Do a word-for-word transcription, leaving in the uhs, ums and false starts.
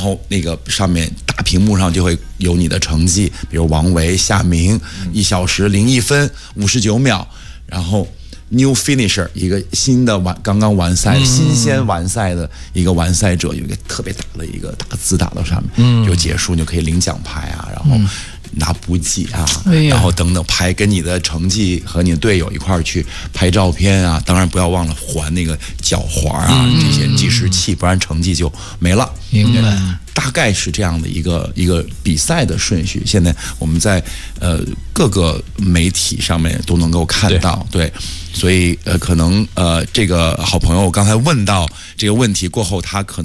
后那个上面大屏幕上就会有你的成绩，比如王维、夏明，一小时零一分五十九秒，然后 new finisher 一个新的完刚刚完赛、嗯、新鲜完赛的一个完赛者，有一个特别大的一个大字打到上面，嗯，就结束你就可以领奖牌啊，然后拿补给啊、嗯，然后等等拍跟你的成绩和你的队友一块儿去拍照片啊，当然不要忘了还那个脚环啊、嗯、这些计时器，不然成绩就没了。 明白。 大概是这样的一个一个比赛的顺序，现在我们在呃各个媒体上面都能够看到，对，对所以呃可能呃这个好朋友刚才问到这个问题过后，他可能